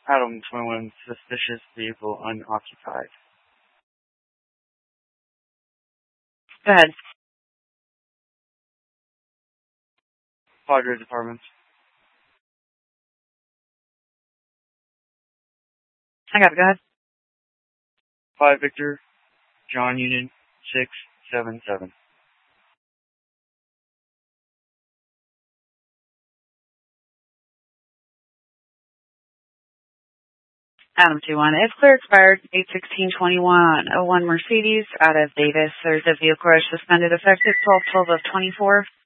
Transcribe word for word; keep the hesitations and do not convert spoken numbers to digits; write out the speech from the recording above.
Adam twenty-one, suspicious vehicle unoccupied. Go ahead. Padres Apartments. I got it. Go ahead. five Victor, John Union, six seven seven. Adam two one. It's clear expired eight sixteen twenty-one. oh one Mercedes out of Davis. There's a vehicle suspended effective twelve twelve of twenty-four.